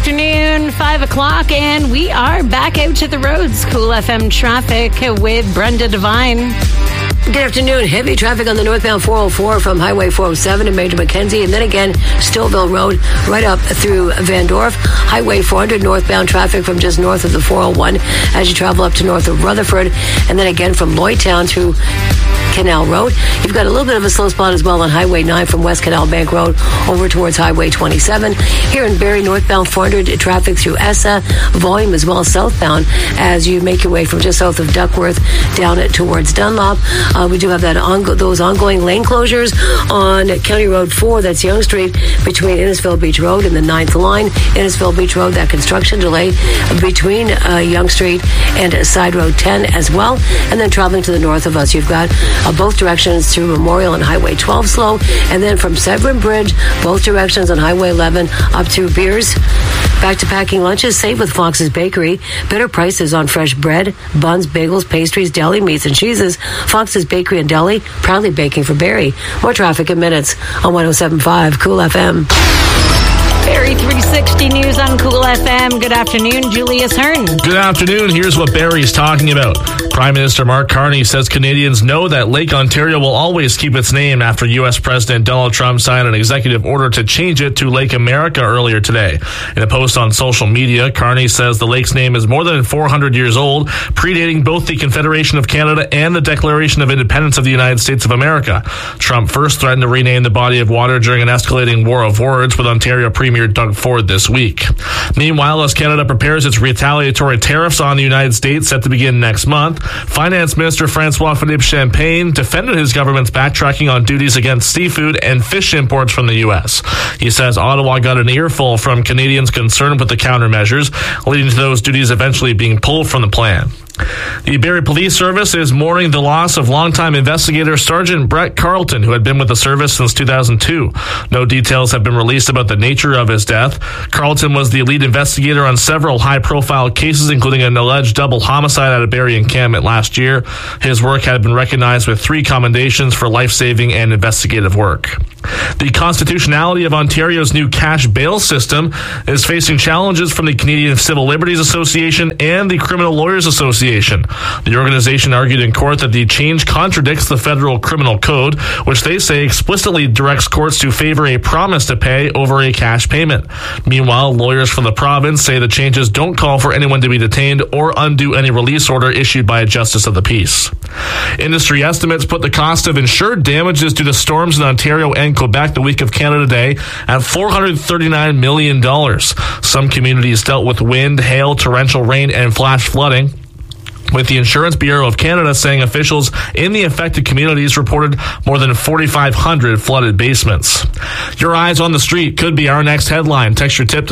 afternoon, 5 o'clock, and we are back out to the roads. Cool FM traffic with Brenda Devine. Good afternoon. Heavy traffic on the northbound 404 from Highway 407 to Major Mackenzie, and then again, Stouffville Road right up through Van Dorp. Highway 400 northbound traffic from just north of the 401 as you travel up to north of Rutherford, and then again from Lloydtown through Canal Road. You've got a little bit of a slow spot as well on Highway 9 from West Canal Bank Road over towards Highway 27. Here in Barrie, northbound 400 traffic through Essa, volume as well southbound as you make your way from just south of Duckworth down towards Dunlop. We do have that those ongoing lane closures on County Road 4, that's Yonge Street, between Innisfil Beach Road and the 9th line. Innisfil Beach Road, that construction delay between Yonge Street and Side Road 10 as well. And then traveling to the north of us, you've got both directions through Memorial and Highway 12 slow, and then from Severn Bridge, both directions on Highway 11 up through Beers. Back to packing lunches, save with Fox's Bakery. Better prices on fresh bread, buns, bagels, pastries, deli meats, and cheeses. Fox's Bakery and Deli, proudly baking for Barrie. More traffic in minutes on 107.5 Cool FM. Barrie 360 News on Cool FM. Good afternoon, Julius Hearn. Good afternoon. Here's what Barrie's talking about. Prime Minister Mark Carney says Canadians know that Lake Ontario will always keep its name after U.S. President Donald Trump signed an executive order to change it to Lake America earlier today. In a post on social media, Carney says the lake's name is more than 400 years old, predating both the Confederation of Canada and the Declaration of Independence of the United States of America. Trump first threatened to rename the body of water during an escalating war of words with Ontario Premier Doug Ford this week. Meanwhile, as Canada prepares its retaliatory tariffs on the United States set to begin next month, Finance Minister Francois-Philippe Champagne defended his government's backtracking on duties against seafood and fish imports from the U.S. He says Ottawa got an earful from Canadians concerned with the countermeasures, leading to those duties eventually being pulled from the plan. The Barrie Police Service is mourning the loss of longtime investigator Sergeant Brett Carlton, who had been with the service since 2002. No details have been released about the nature of his death. Carlton was the lead investigator on several high-profile cases, including an alleged double homicide at a Barrie encampment last year. His work had been recognized with 3 commendations for life-saving and investigative work. The constitutionality of Ontario's new cash bail system is facing challenges from the Canadian Civil Liberties Association and the Criminal Lawyers Association. The organization argued in court that the change contradicts the federal criminal code, which they say explicitly directs courts to favor a promise to pay over a cash payment. Meanwhile, lawyers from the province say the changes don't call for anyone to be detained or undo any release order issued by a justice of the peace. Industry estimates put the cost of insured damages due to storms in Ontario and Quebec the week of Canada Day at $439 million. Some communities dealt with wind, hail, torrential rain, and flash flooding, with the Insurance Bureau of Canada saying officials in the affected communities reported more than 4,500 flooded basements. Your eyes on the street could be our next headline. Text your tip to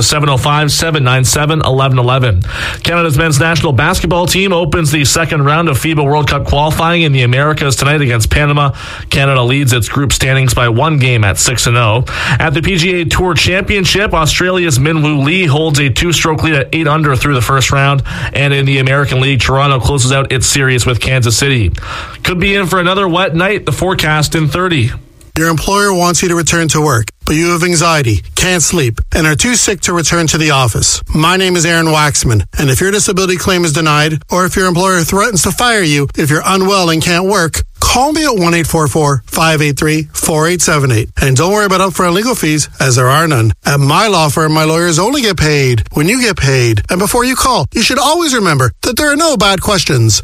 705-797-1111. Canada's men's national basketball team opens the second round of FIBA World Cup qualifying in the Americas tonight against Panama. Canada leads its group standings by 1 game at 6-0. At the PGA Tour Championship, Australia's Minwoo Lee holds a 2-stroke lead at 8 under through the first round. And in the American League, Toronto closes out its series with Kansas City. Could be in for another wet night, the forecast in 30. Your employer wants you to return to work, but you have anxiety, can't sleep, and are too sick to return to the office. My name is Aaron Waxman, and if your disability claim is denied, or if your employer threatens to fire you if you're unwell and can't work, call me at 1-844-583-4878. And don't worry about upfront legal fees, as there are none. At my law firm, my lawyers only get paid when you get paid. And before you call, you should always remember that there are no bad questions.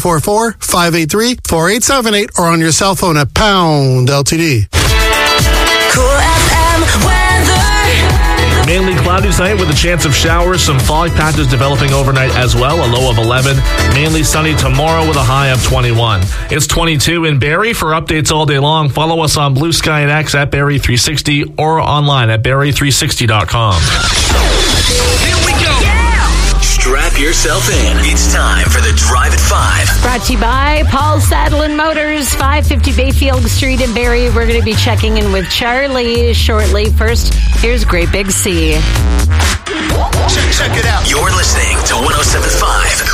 1-844-583-4878 or on your cell phone at pound LTD. Cool FM weather. Mainly cloudy tonight with a chance of showers, some fog patches developing overnight as well, a low of 11. Mainly sunny tomorrow with a high of 21. It's 22 in Barrie. For updates all day long, follow us on Blue Sky and X at Barrie 360 or online at barrie360.com. Here we go. Yeah. Strap yourself in. It's time for the Drive at 5. Brought to you by Paul Saddle & Motors, 550 Bayfield Street in Barrie. We're going to be checking in with Charlie shortly. First, here's Great Big Sea. Check it out. You're listening to 107.5